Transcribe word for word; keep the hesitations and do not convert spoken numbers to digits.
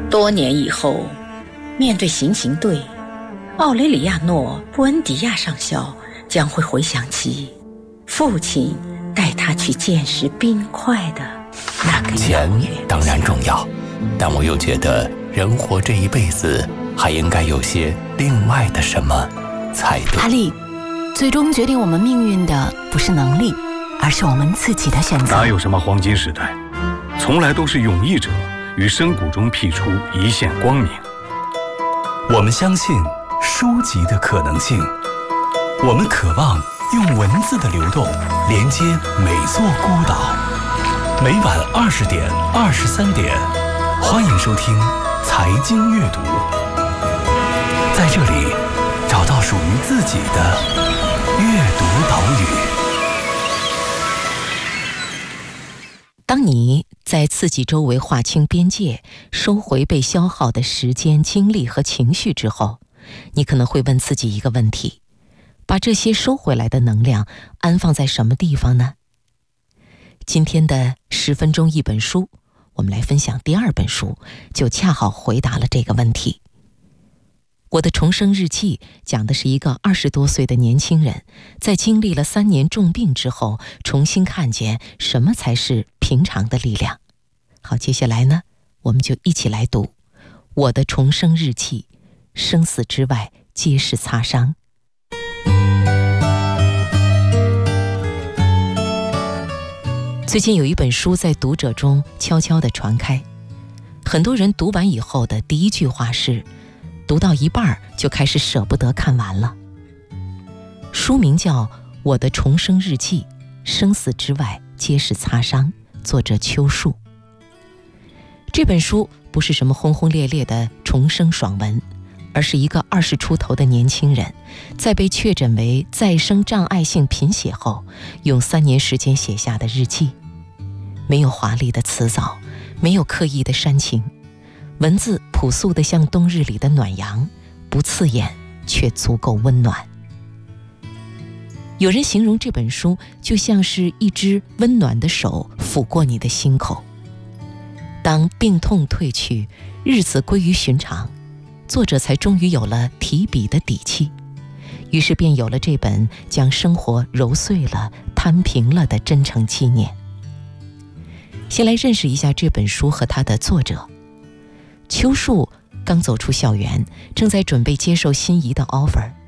多年以后，面对行刑队，奥雷里亚诺·布恩迪亚上校将会回想起父亲带他去见识冰块的那个钱当然重要，但我又觉得人活这一辈子还应该有些另外的什么才对。 阿丽，最终决定我们命运的不是能力，而是我们自己的选择。 哪有什么黄金时代，从来都是勇毅者于深谷中辟出一线光明。 我们相信书籍的可能性，我们渴望用文字的流动连接每座孤岛。每晚二十点、二十三点，欢迎收听财经阅读，在这里找到属于自己的阅读岛屿。 当你在自己周围划清边界，收回被消耗的时间、精力和情绪之后，你可能会问自己一个问题：把这些收回来的能量安放在什么地方呢？今天的十分钟一本书，我们来分享第二本书，就恰好回答了这个问题。我的重生日记讲的是一个二十多岁的年轻人，在经历了三年重病之后，重新看见什么才是平常的力量。好，接下来呢，我们就一起来读我的重生日记，生死之外皆是擦伤。最近有一本书在读者中悄悄地传开，很多人读完以后的第一句话是，读到一半就开始舍不得看完了。书名叫《我的重生日记，生死之外皆是擦伤》，作者秋树。这本书不是什么轰轰烈烈的重生爽文，而是一个二十出头的年轻人，在被确诊为再生障碍性贫血后，用三年时间写下的日记。没有华丽的辞藻，没有刻意的煽情，文字朴素的像冬日里的暖阳，不刺眼却足够温暖。有人形容这本书就像是一只温暖的手抚过你的心口。当病痛退去，日子归于寻常，作者才终于有了提笔的底气，于是便有了这本将生活揉碎了、摊平了的真诚纪念。先来认识一下这本书和它的作者。秋树刚走出校园，正在准备接受心仪的 offer，